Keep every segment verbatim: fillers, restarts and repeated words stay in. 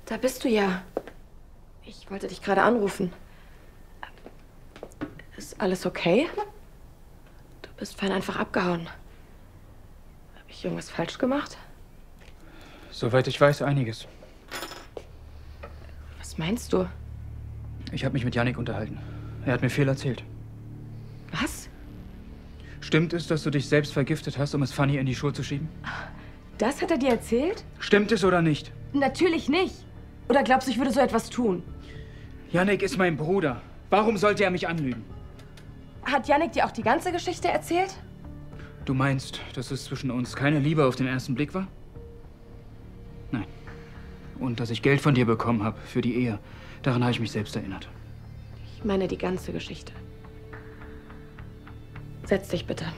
Da bist du ja. Ich wollte dich gerade anrufen. Ist alles okay? Du bist fein einfach abgehauen. Habe ich irgendwas falsch gemacht? Soweit ich weiß, einiges. Was meinst du? Ich habe mich mit Jannik unterhalten. Er hat mir viel erzählt. Was? Stimmt es, dass du dich selbst vergiftet hast, um es Fanny in die Schuld zu schieben? Das hat er dir erzählt? Stimmt es oder nicht? Natürlich nicht. Oder glaubst du, ich würde so etwas tun? Jannik ist mein Bruder. Warum sollte er mich anlügen? Hat Jannik dir auch die ganze Geschichte erzählt? Du meinst, dass es zwischen uns keine Liebe auf den ersten Blick war? Nein. Und dass ich Geld von dir bekommen habe für die Ehe. Daran habe ich mich selbst erinnert. Ich meine die ganze Geschichte. Setz dich bitte.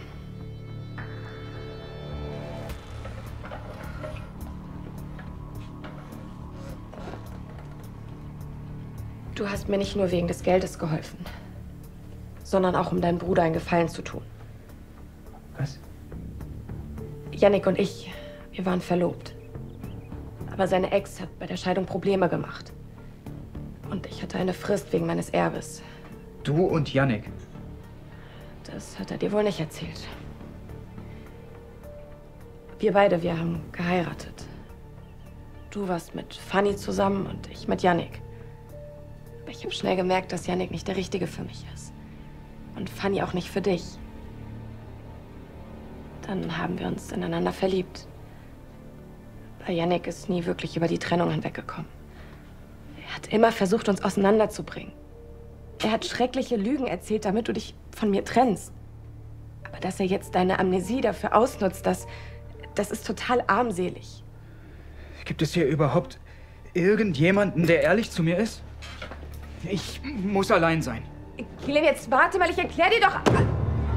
Du hast mir nicht nur wegen des Geldes geholfen, sondern auch, um deinem Bruder einen Gefallen zu tun. Was? Jannik und ich, wir waren verlobt. Aber seine Ex hat bei der Scheidung Probleme gemacht. Und ich hatte eine Frist wegen meines Erbes. Du und Jannik? Das hat er dir wohl nicht erzählt. Wir beide, wir haben geheiratet. Du warst mit Fanny zusammen und ich mit Jannik. Aber ich habe schnell gemerkt, dass Jannik nicht der Richtige für mich ist. Und Fanny auch nicht für dich. Dann haben wir uns ineinander verliebt. Aber Jannik ist nie wirklich über die Trennung hinweggekommen. Er hat immer versucht, uns auseinanderzubringen. Er hat schreckliche Lügen erzählt, damit du dich von mir trennst. Aber dass er jetzt deine Amnesie dafür ausnutzt, das, das ist total armselig. Gibt es hier überhaupt irgendjemanden, der ehrlich zu mir ist? Ich muss allein sein. Kilian, jetzt warte mal, ich erkläre dir doch...